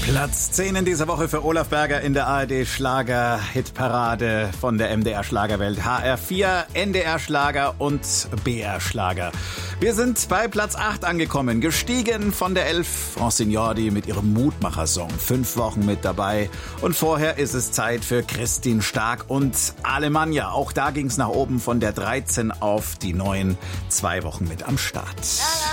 Platz 10 in dieser Woche für Olaf Berger in der ARD-Schlager-Hitparade von der MDR-Schlagerwelt. HR4, NDR-Schlager und BR-Schlager. Wir sind bei Platz 8 angekommen. Gestiegen von der 11 Francignordi mit ihrem Mutmacher-Song. 5 Wochen mit dabei. Und vorher ist es Zeit für Christine Stark und Alemannia. Auch da ging es nach oben von der 13 auf die 9. 2 Wochen mit am Start.